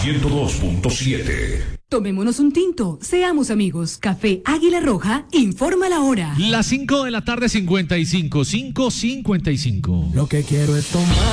102.7. Tomémonos un tinto, seamos amigos. Café Águila Roja informa la hora. Las 5 de la tarde, 55. 5:55. Lo que quiero es tomar.